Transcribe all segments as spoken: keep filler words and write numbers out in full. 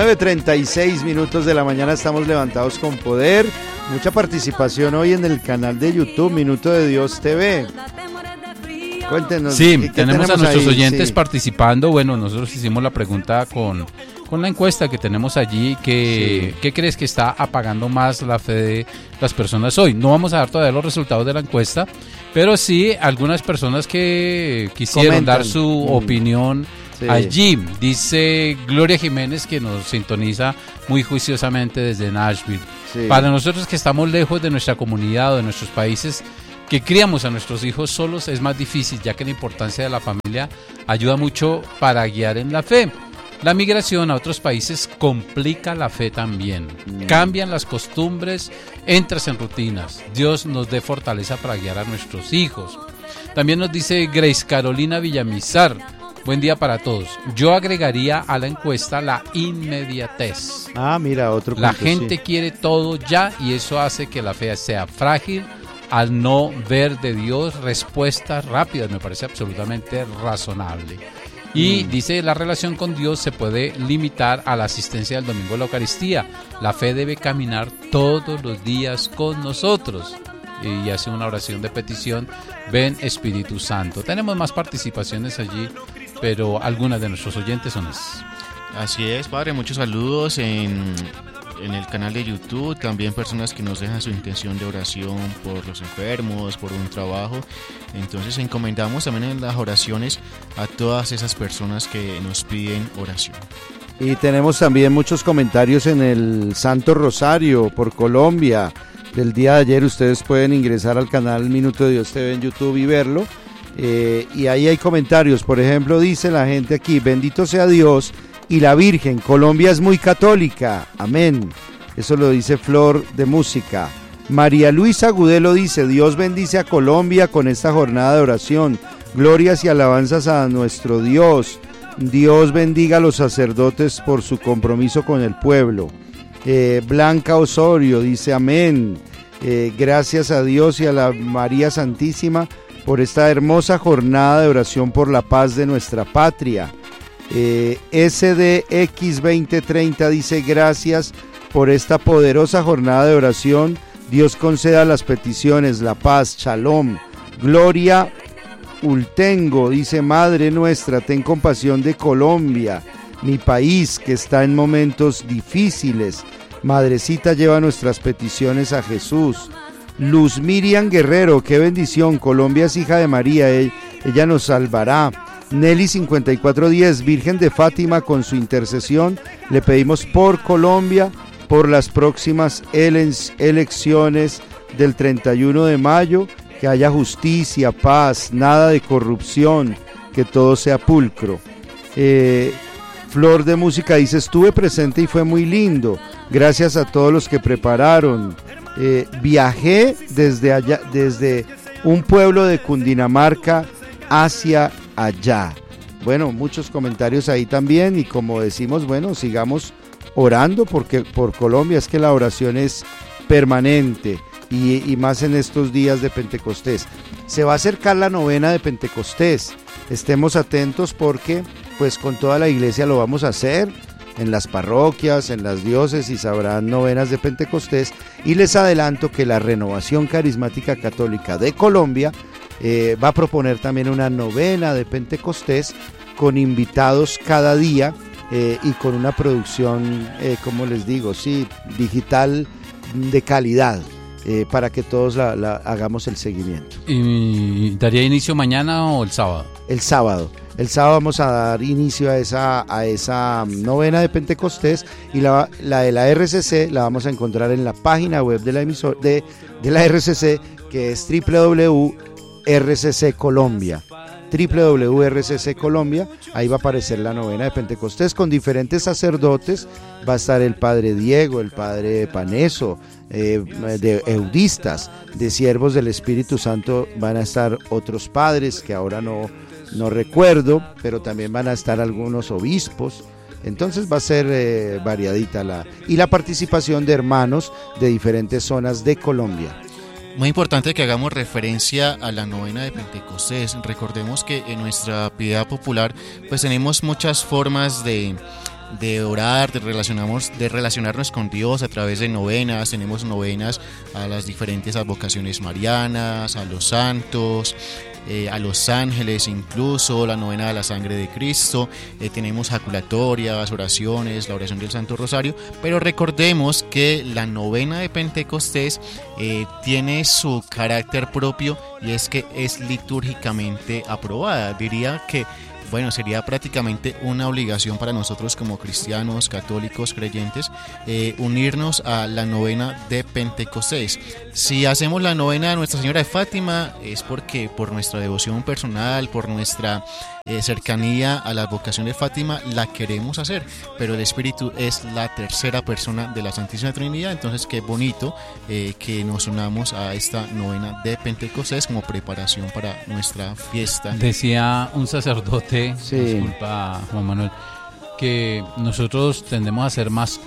nueve treinta y seis minutos de la mañana estamos levantados con poder. Mucha participación hoy en el canal de YouTube Minuto de Dios T V. Cuéntenos. Sí, ¿qué, qué tenemos, tenemos a nuestros ahí? oyentes sí. participando. Bueno, nosotros hicimos la pregunta con, con la encuesta que tenemos allí. Que, sí. ¿Qué crees que está apagando más la fe de las personas hoy? No vamos a dar todavía los resultados de la encuesta, pero sí algunas personas que quisieron Comentan. dar su mm. opinión sí. allí. Dice Gloria Jiménez, que nos sintoniza muy juiciosamente desde Nashville. Sí. Para nosotros que estamos lejos de nuestra comunidad o de nuestros países, que criamos a nuestros hijos solos, es más difícil, ya que la importancia de la familia ayuda mucho para guiar en la fe. La migración a otros países complica la fe también. Mm. Cambian las costumbres, entras en rutinas. Dios nos dé fortaleza para guiar a nuestros hijos. También nos dice Grace Carolina Villamizar. Buen día para todos. Yo agregaría a la encuesta la inmediatez. Ah, mira, otro punto. La gente sí. quiere todo ya y eso hace que la fe sea frágil al no ver de Dios respuestas rápidas. Me parece absolutamente razonable. Y mm. dice, la relación con Dios se puede limitar a la asistencia del domingo a la Eucaristía. La fe debe caminar todos los días con nosotros. Y hace una oración de petición. Ven, Espíritu Santo. Tenemos más participaciones allí, pero algunas de nuestros oyentes son esas. Así es, padre, muchos saludos en, en el canal de YouTube, también personas que nos dejan su intención de oración por los enfermos, por un trabajo. Entonces encomendamos también en las oraciones a todas esas personas que nos piden oración. Y tenemos también muchos comentarios en el Santo Rosario por Colombia del día de ayer. Ustedes pueden ingresar al canal Minuto de Dios T V en YouTube y verlo. Eh, y ahí hay comentarios. Por ejemplo, dice la gente aquí: bendito sea Dios y la Virgen, Colombia es muy católica, amén. Eso lo dice Flor de Música. María Luisa Agudelo dice: Dios bendice a Colombia con esta jornada de oración, glorias y alabanzas a nuestro Dios. Dios bendiga a los sacerdotes por su compromiso con el pueblo. eh, Blanca Osorio dice: amén. Eh, gracias a Dios y a la María Santísima por esta hermosa jornada de oración por la paz de nuestra patria. Eh, S D X veinte treinta dice: gracias por esta poderosa jornada de oración. Dios conceda las peticiones, la paz, shalom. Gloria Ultengo dice: Madre nuestra, ten compasión de Colombia, mi país que está en momentos difíciles. Madrecita, lleva nuestras peticiones a Jesús. Luz Miriam Guerrero, qué bendición, Colombia es hija de María, ella nos salvará. Nelly cincuenta y cuatro diez, Virgen de Fátima, con su intercesión le pedimos por Colombia, por las próximas ele- elecciones del treinta y uno de mayo, que haya justicia, paz, nada de corrupción, que todo sea pulcro. Eh, Flor de Música dice: estuve presente y fue muy lindo, gracias a todos los que prepararon. Eh, viajé desde allá, desde un pueblo de Cundinamarca hacia allá. Bueno, muchos comentarios ahí también, y como decimos, bueno, sigamos orando porque por Colombia, es que la oración es permanente, y, y más en estos días de Pentecostés. Se va a acercar la novena de Pentecostés, estemos atentos porque pues con toda la iglesia lo vamos a hacer. En las parroquias, en las diócesis habrán novenas de Pentecostés, y les adelanto que la Renovación Carismática Católica de Colombia eh, va a proponer también una novena de Pentecostés con invitados cada día eh, y con una producción, eh, como les digo, sí, digital de calidad. Eh, para que todos la, la, hagamos el seguimiento. ¿Y daría inicio mañana o el sábado? El sábado. El sábado vamos a dar inicio a esa, a esa novena de Pentecostés, y la, la de la R C C la vamos a encontrar en la página web de la, emisor, de, de la R C C, que es doble u doble u doble u punto R C C Colombia. doble u doble u doble u punto R C C Colombia, ahí va a aparecer la novena de Pentecostés con diferentes sacerdotes. Va a estar el padre Diego, el padre Paneso, eh, de eudistas, de siervos del Espíritu Santo van a estar otros padres que ahora no, no recuerdo, pero también van a estar algunos obispos. Entonces va a ser eh, variadita la, y la participación de hermanos de diferentes zonas de Colombia. Muy importante que hagamos referencia a la novena de Pentecostés. Recordemos que en nuestra piedad popular pues tenemos muchas formas de, de orar, de, relacionarnos, de relacionarnos con Dios a través de novenas. Tenemos novenas a las diferentes advocaciones marianas, a los santos, eh, a los ángeles, incluso la novena de la sangre de Cristo. Eh, tenemos jaculatorias, oraciones, la oración del Santo Rosario, pero recordemos que la novena de Pentecostés eh, tiene su carácter propio, y es que es litúrgicamente aprobada. Diría que bueno, sería prácticamente una obligación para nosotros como cristianos, católicos, creyentes, eh, unirnos a la novena de Pentecostés. Si hacemos la novena de Nuestra Señora de Fátima, es porque por nuestra devoción personal, por nuestra eh, cercanía a la advocación de Fátima, la queremos hacer, pero el Espíritu es la tercera persona de la Santísima Trinidad. Entonces qué bonito eh, que nos unamos a esta novena de Pentecostés como preparación para nuestra fiesta. Decía un sacerdote, sí. Disculpa Juan Manuel, que nosotros tendemos a ser más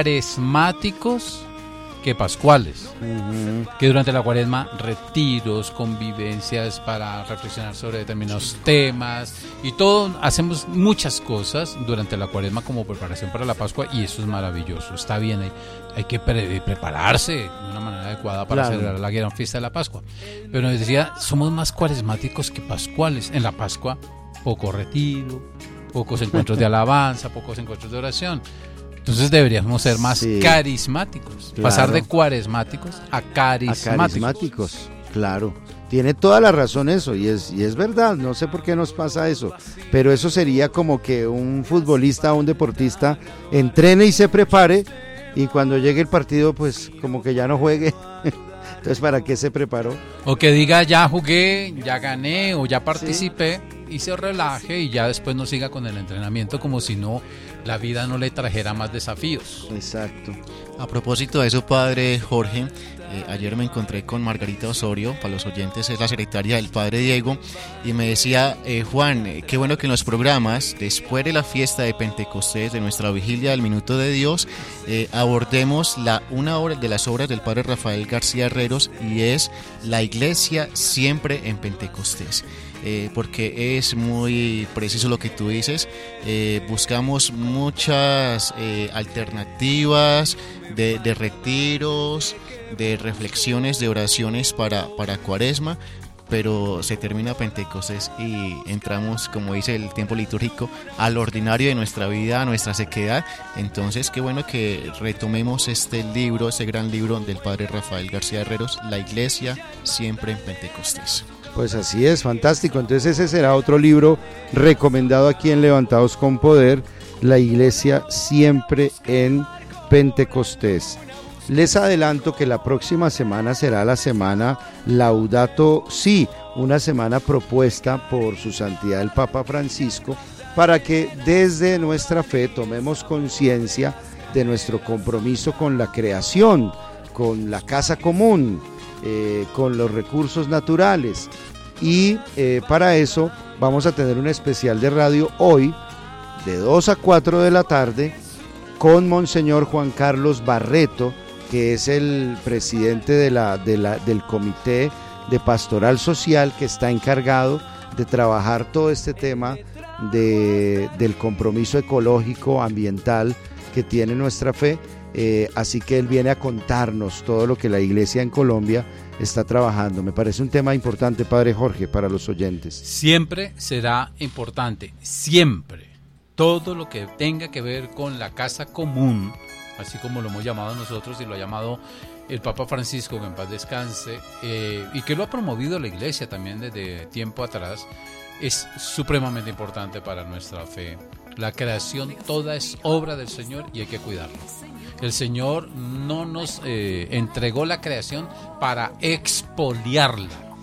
cuaresmáticos que pascuales, uh-huh. que durante la cuaresma retiros, convivencias para reflexionar sobre determinados temas y todo, hacemos muchas cosas durante la cuaresma como preparación para la Pascua, y eso es maravilloso, está bien, hay, hay que pre- prepararse de una manera adecuada para claro. celebrar la gran fiesta de la Pascua, pero les decía, somos más cuaresmáticos que pascuales. En la Pascua poco retiro, pocos encuentros de alabanza, pocos encuentros de oración. Entonces deberíamos ser más sí, carismáticos, claro. pasar de cuaresmáticos a carismáticos. A carismáticos, claro. Tiene toda la razón eso, y es, y es verdad, no sé por qué nos pasa eso, pero eso sería como que un futbolista o un deportista entrene y se prepare, y cuando llegue el partido, pues como que ya no juegue. Entonces, ¿para qué se preparó? O que diga, ya jugué, ya gané o ya participé, sí. y se relaje y ya después no siga con el entrenamiento como si no la vida no le trajera más desafíos. Exacto. A propósito de eso, padre Jorge, eh, ayer me encontré con Margarita Osorio, para los oyentes es la secretaria del padre Diego, y me decía, eh, Juan, eh, qué bueno que en los programas, después de la fiesta de Pentecostés, de nuestra vigilia del Minuto de Dios, eh, abordemos la, una obra de las obras del padre Rafael García Herreros, y es La Iglesia siempre en Pentecostés. Eh, porque es muy preciso lo que tú dices. Eh, buscamos muchas eh, alternativas de, de retiros, de reflexiones, de oraciones para, para Cuaresma, pero se termina Pentecostés y entramos, como dice el tiempo litúrgico, al ordinario de nuestra vida, a nuestra sequedad. Entonces qué bueno que retomemos este libro, este gran libro del padre Rafael García Herreros, La Iglesia siempre en Pentecostés. Pues así es, fantástico. Entonces ese será otro libro recomendado aquí en Levantados con Poder, La Iglesia siempre en Pentecostés. Les adelanto que la próxima semana será la semana Laudato Si, una semana propuesta por su santidad el Papa Francisco, para que desde nuestra fe tomemos conciencia de nuestro compromiso con la creación, con la casa común, Eh, con los recursos naturales, y eh, para eso vamos a tener un especial de radio hoy de dos a cuatro de la tarde con Monseñor Juan Carlos Barreto, que es el presidente de la, de la, del Comité de Pastoral Social, que está encargado de trabajar todo este tema de, del compromiso ecológico, ambiental que tiene nuestra fe. Eh, así que él viene a contarnos todo lo que la Iglesia en Colombia está trabajando. Me parece un tema importante, padre Jorge, para los oyentes. Siempre será importante, siempre, todo lo que tenga que ver con la casa común, así como lo hemos llamado nosotros y lo ha llamado el Papa Francisco, que en paz descanse, eh, y que lo ha promovido la Iglesia también desde tiempo atrás, es supremamente importante para nuestra fe. La creación toda es obra del Señor y hay que cuidarla. El Señor no nos eh, entregó la creación para expoliarla,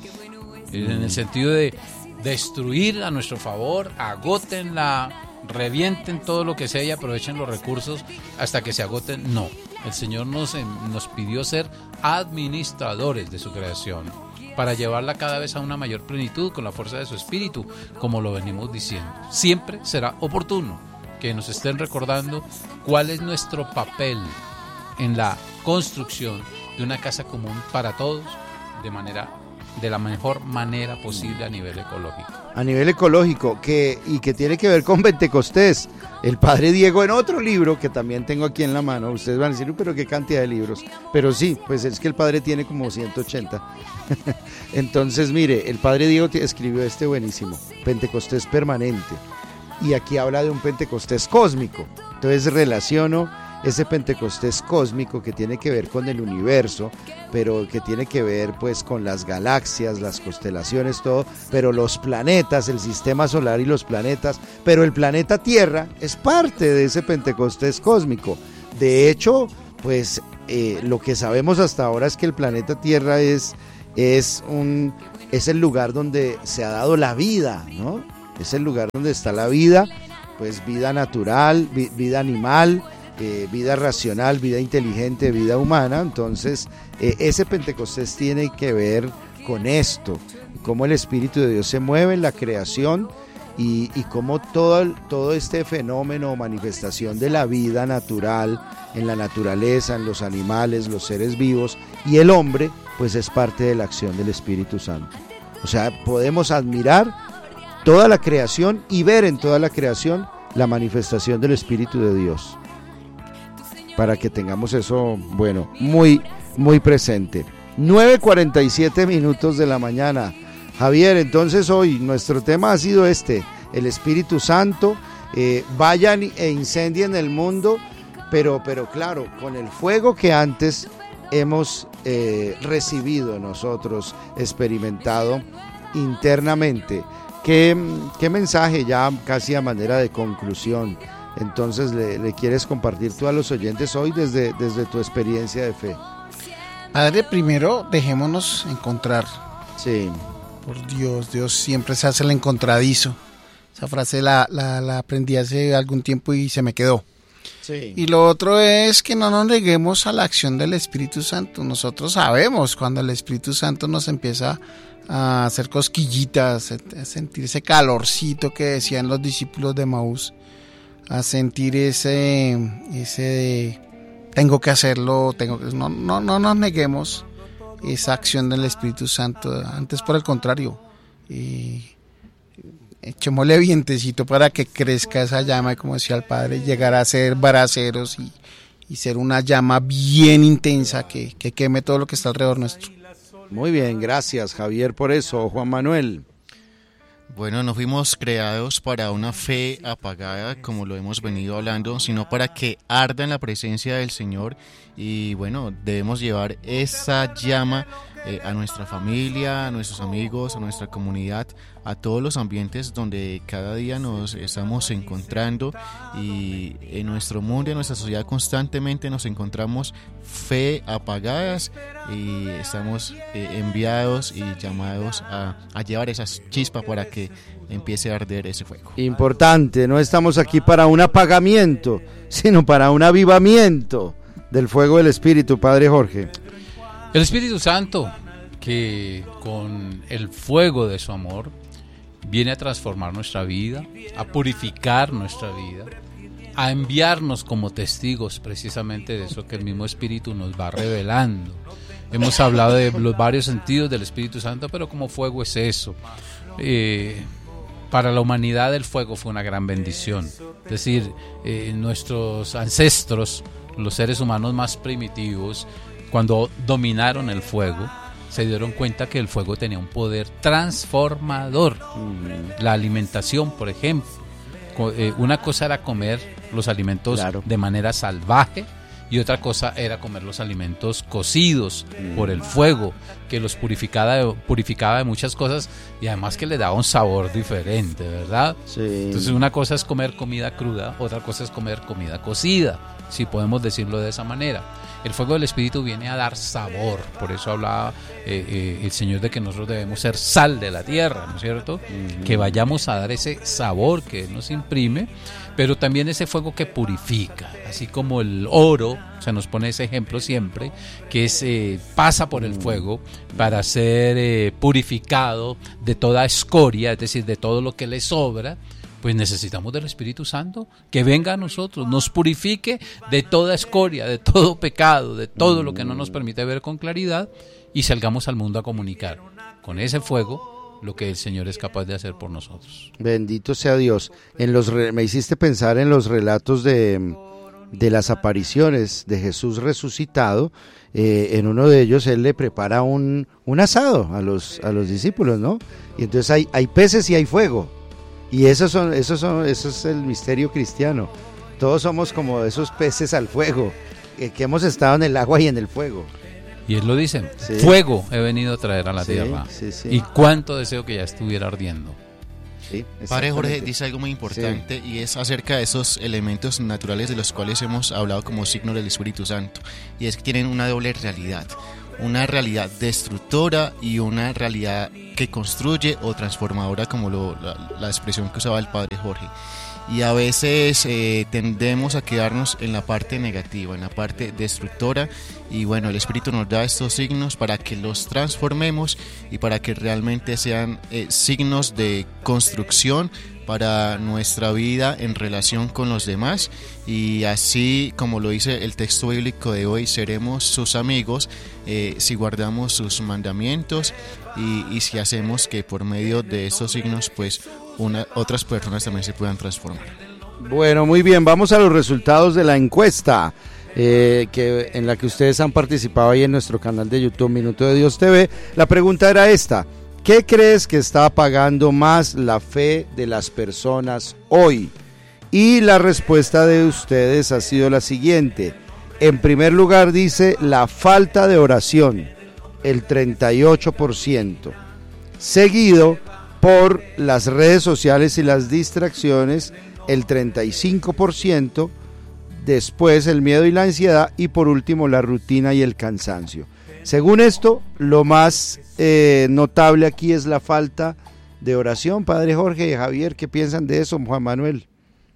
en el sentido de destruir a nuestro favor, agótenla, revienten todo lo que sea y aprovechen los recursos hasta que se agoten. No, el Señor nos, nos pidió ser administradores de su creación, para llevarla cada vez a una mayor plenitud con la fuerza de su Espíritu, como lo venimos diciendo. Siempre será oportuno que nos estén recordando cuál es nuestro papel en la construcción de una casa común para todos, de manera de la mejor manera posible a nivel ecológico. A nivel ecológico, que y que tiene que ver con Pentecostés. El padre Diego, en otro libro que también tengo aquí en la mano, ustedes van a decir, pero qué cantidad de libros, pero sí, pues es que el padre tiene como ciento ochenta. Entonces, mire, el padre Diego escribió este buenísimo, Pentecostés permanente, y aquí habla de un Pentecostés cósmico. Entonces relaciono ese Pentecostés cósmico que tiene que ver con el universo, pero que tiene que ver pues con las galaxias, las constelaciones, todo, pero los planetas, el sistema solar y los planetas, pero el planeta Tierra es parte de ese Pentecostés cósmico. De hecho, pues eh, lo que sabemos hasta ahora es que el planeta Tierra es, es, un, es el lugar donde se ha dado la vida, ¿no? Es el lugar donde está la vida, pues vida natural, vi, vida animal, Eh, vida racional, vida inteligente, vida humana. Entonces eh, ese Pentecostés tiene que ver con esto, cómo el Espíritu de Dios se mueve en la creación y, y cómo todo, todo este fenómeno o manifestación de la vida natural en la naturaleza, en los animales, los seres vivos y el hombre, pues es parte de la acción del Espíritu Santo. O sea, podemos admirar toda la creación y ver en toda la creación la manifestación del Espíritu de Dios, para que tengamos eso, bueno, muy, muy presente. nueve cuarenta y siete minutos de la mañana. Javier, entonces hoy nuestro tema ha sido este, el Espíritu Santo. Eh, vayan e incendien el mundo, pero, pero claro, con el fuego que antes hemos eh, recibido nosotros, experimentado internamente. ¿Qué, qué mensaje ya casi a manera de conclusión entonces le, le quieres compartir tú a los oyentes hoy desde, desde tu experiencia de fe? Padre, primero dejémonos encontrar. Sí. Por Dios, Dios siempre se hace el encontradizo. Esa frase la, la, la aprendí hace algún tiempo y se me quedó. Sí. Y lo otro es que no nos neguemos a la acción del Espíritu Santo. Nosotros sabemos cuando el Espíritu Santo nos empieza a hacer cosquillitas, a sentir ese calorcito que decían los discípulos de Maús, a sentir ese, ese de, tengo que hacerlo, tengo que, no, no, no nos neguemos esa acción del Espíritu Santo, antes por el contrario, y echémosle vientecito para que crezca esa llama y, como decía el Padre, llegar a ser braseros y, y ser una llama bien intensa que, que queme todo lo que está alrededor nuestro. Muy bien, gracias Javier por eso. Juan Manuel. Bueno, no fuimos creados para una fe apagada, como lo hemos venido hablando, sino para que arda en la presencia del Señor. Y bueno, debemos llevar esa llama eh, a nuestra familia, a nuestros amigos, a nuestra comunidad, a todos los ambientes donde cada día nos estamos encontrando. Y en nuestro mundo, en nuestra sociedad, constantemente nos encontramos fe apagadas y estamos eh, enviados y llamados a, a llevar esas chispas para que empiece a arder ese fuego. Importante, no estamos aquí para un apagamiento, sino para un avivamiento del fuego del Espíritu, Padre Jorge. El Espíritu Santo, que con el fuego de su amor viene a transformar nuestra vida, a purificar nuestra vida, a enviarnos como testigos precisamente de eso que el mismo Espíritu nos va revelando. Hemos hablado de los varios sentidos del Espíritu Santo, pero como fuego es eso. Eh, para la humanidad el fuego fue una gran bendición. Es decir, eh, nuestros ancestros, los seres humanos más primitivos, cuando dominaron el fuego, se dieron cuenta que el fuego tenía un poder transformador. Mm. La alimentación, por ejemplo. Eh, una cosa era comer los alimentos claro. de manera salvaje, y otra cosa era comer los alimentos cocidos mm. por el fuego, que los purificaba de, purificaba de muchas cosas y además que le daba un sabor diferente, ¿verdad? Sí. Entonces una cosa es comer comida cruda, otra cosa es comer comida cocida, si podemos decirlo de esa manera. El fuego del Espíritu viene a dar sabor, por eso hablaba eh, eh, el Señor de que nosotros debemos ser sal de la tierra, ¿no es cierto? Mm. Que vayamos a dar ese sabor que Él nos imprime, pero también ese fuego que purifica, así como el oro, se nos pone ese ejemplo siempre, que se pasa por el fuego para ser eh, purificado de toda escoria, es decir, de todo lo que le sobra. Pues necesitamos del Espíritu Santo que venga a nosotros, nos purifique de toda escoria, de todo pecado, de todo lo que no nos permite ver con claridad, y salgamos al mundo a comunicar con ese fuego lo que el Señor es capaz de hacer por nosotros. Bendito sea Dios. En los re- me hiciste pensar en los relatos de, de las apariciones de Jesús resucitado. Eh, en uno de ellos él le prepara un, un asado a los, a los discípulos, ¿no? Y entonces hay, hay peces y hay fuego. Y esos son, esos son, eso es el misterio cristiano. Todos somos como esos peces al fuego, eh, que hemos estado en el agua y en el fuego. Y él lo dice, Sí. fuego he venido a traer a la Sí, tierra. sí, sí. Y cuánto deseo que ya estuviera ardiendo. Sí, Padre Jorge exactamente. dice algo muy importante y es acerca de esos elementos naturales de los cuales hemos hablado como signo del Espíritu Santo, y es que tienen una doble realidad, una realidad destructora y una realidad que construye o transformadora, como lo, la, la expresión que usaba el Padre Jorge. Y a veces eh, tendemos a quedarnos en la parte negativa, en la parte destructora, y bueno, el Espíritu nos da estos signos para que los transformemos y para que realmente sean eh, signos de construcción para nuestra vida en relación con los demás, y así como lo dice el texto bíblico de hoy, seremos sus amigos eh, si guardamos sus mandamientos y, y si hacemos que por medio de estos signos pues una, otras personas también se puedan transformar. Bueno, muy bien, vamos a los resultados de la encuesta eh, que, en la que ustedes han participado ahí en nuestro canal de YouTube Minuto de Dios T V. La pregunta era esta: ¿qué crees que está apagando más la fe de las personas hoy? Y la respuesta de ustedes ha sido la siguiente. En primer lugar dice la falta de oración, el treinta y ocho por ciento, seguido por las redes sociales y las distracciones, el treinta y cinco por ciento, después el miedo y la ansiedad, y por último la rutina y el cansancio. Según esto, lo más eh, notable aquí es la falta de oración. Padre Jorge y Javier, ¿qué piensan de eso, Juan Manuel?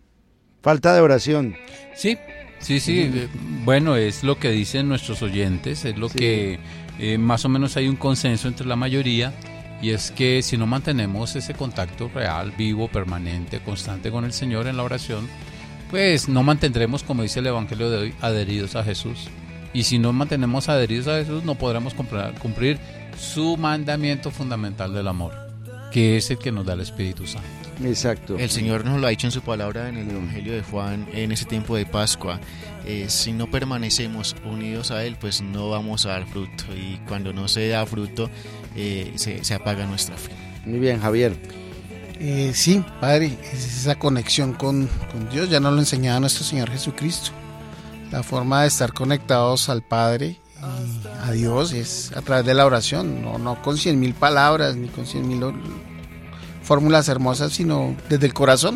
Falta de oración. Sí, sí, sí, eh, bueno, es lo que dicen nuestros oyentes, es lo Sí. que eh, más o menos hay un consenso entre la mayoría, y es que si no mantenemos ese contacto real, vivo, permanente, constante con el Señor en la oración, pues no mantendremos, como dice el Evangelio de hoy, adheridos a Jesús. Y si no mantenemos adheridos a Jesús, no podremos cumplir, cumplir su mandamiento fundamental del amor, que es el que nos da el Espíritu Santo. Exacto. El Señor nos lo ha dicho en su palabra en el Evangelio de Juan en ese tiempo de Pascua. Eh, si no permanecemos unidos a Él, pues no vamos a dar fruto, y cuando no se da fruto eh, se, se apaga nuestra fe. Muy bien, Javier. Eh, sí, Padre, es esa conexión con, con Dios, ya nos lo enseñaba nuestro Señor Jesucristo. La forma de estar conectados al Padre y a Dios es a través de la oración, no, no con cien mil palabras ni con cien mil fórmulas hermosas, sino desde el corazón.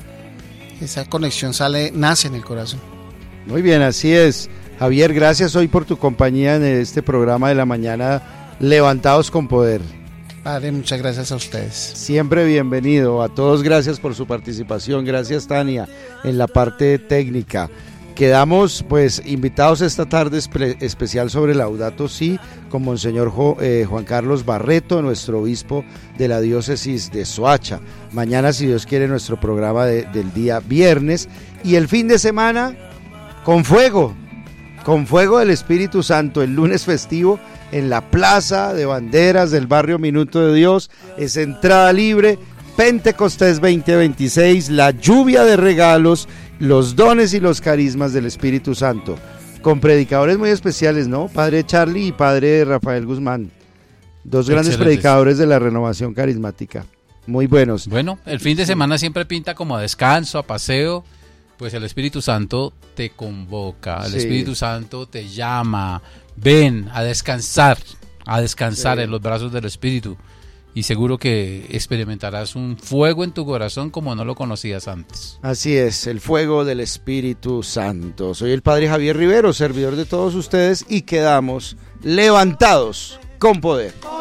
Esa conexión sale, nace en el corazón. Muy bien, así es. Javier, gracias hoy por tu compañía en este programa de la mañana, Levantados con Poder. Padre, muchas gracias a ustedes. Siempre bienvenido. A todos gracias por su participación. Gracias, Tania, en la parte técnica. Quedamos pues invitados esta tarde espe- especial sobre Laudato Si con Monseñor Jo, eh, Juan Carlos Barreto, nuestro obispo de la diócesis de Soacha. Mañana, si Dios quiere, nuestro programa de, del día viernes, y el fin de semana con fuego, con fuego del Espíritu Santo, el lunes festivo en la Plaza de Banderas del barrio Minuto de Dios. Es entrada libre. Pentecostés veinte veintiséis, la lluvia de regalos, los dones y los carismas del Espíritu Santo, con predicadores muy especiales, ¿no? Padre Charlie y Padre Rafael Guzmán, dos grandes Excelentes. predicadores de la renovación carismática, muy buenos. Bueno, el fin de semana siempre pinta como a descanso, a paseo, pues el Espíritu Santo te convoca, el Sí. Espíritu Santo te llama, ven a descansar, a descansar Sí. en los brazos del Espíritu, y seguro que experimentarás un fuego en tu corazón como no lo conocías antes. Así es, el fuego del Espíritu Santo. Soy el Padre Javier Rivero, servidor de todos ustedes, y quedamos levantados con poder.